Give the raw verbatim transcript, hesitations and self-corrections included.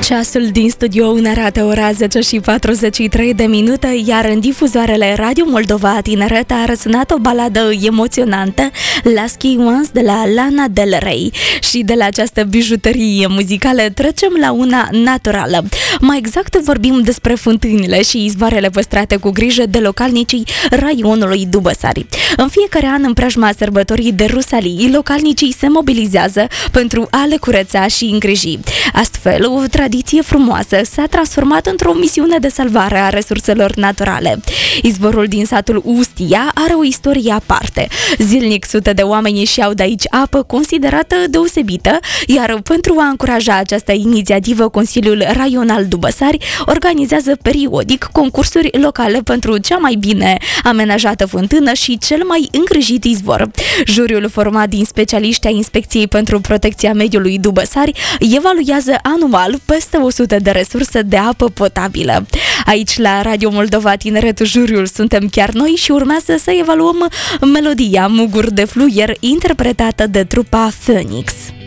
Ceasul din studio ne arată ora zece și patruzeci și trei de minute, iar în difuzoarele Radio Moldova Tineret a răsunat o baladă emoționantă, Lasky Ones de la Lana Del Rey. Și de la această bijuterie muzicală trecem la una naturală. Mai exact vorbim despre fântânile și izvoarele păstrate cu grijă de localnicii raionului Dubăsari. În fiecare an, în preajma sărbătorii de Rusalii, localnicii se mobilizează pentru a le curăța și îngriji. Astfel, o tradiție frumoasă s-a transformat într-o misiune de salvare a resurselor naturale. Izvorul din satul Ustia are o istorie aparte. Zilnic, sute de oameni își iau de aici apă considerată deosebită, iar pentru a încuraja această inițiativă, Consiliul Raional Dubăsari organizează periodic concursuri locale pentru cea mai bine amenajată fântână și cel mai îngrijit izvor. Juriul, format din specialiști ai Inspecției pentru Protecția Mediului Dubăsari, evaluează anual peste o sută de resurse de apă potabilă. Aici, la Radio Moldova Tineret, juriul suntem chiar noi și urmează să evaluăm melodia Mugur de Fluier, interpretată de trupa Phoenix.